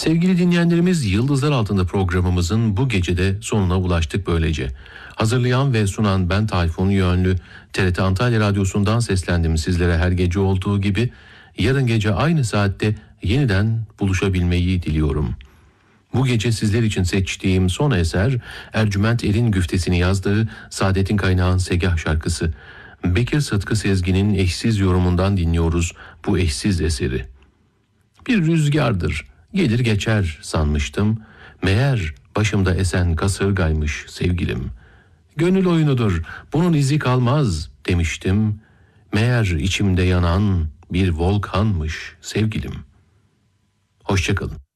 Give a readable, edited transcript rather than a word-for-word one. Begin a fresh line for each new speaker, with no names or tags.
Sevgili dinleyenlerimiz, Yıldızlar Altında programımızın bu gecede sonuna ulaştık böylece. Hazırlayan ve sunan ben Tayfun Yönlü, TRT Antalya Radyosu'ndan seslendim sizlere her gece olduğu gibi. Yarın gece aynı saatte yeniden buluşabilmeyi diliyorum. Bu gece sizler için seçtiğim son eser Ercüment Er'in güftesini yazdığı Saadet'in Kaynağın Segah şarkısı. Bekir Sıtkı Sezgin'in eşsiz yorumundan dinliyoruz bu eşsiz eseri. Bir rüzgardır, gelir geçer sanmıştım, meğer başımda esen kasırgaymış sevgilim. Gönül oyunudur, bunun izi kalmaz demiştim, meğer içimde yanan bir volkanmış sevgilim. Hoşça kalın.